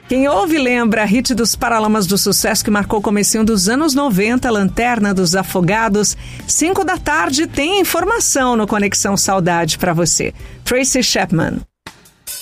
Quem ouve lembra a hit dos Paralamas do Sucesso que marcou o comecinho dos anos 90, Lanterna dos Afogados. 5 da tarde tem informação no Conexão Saudade para você. Tracy Chapman.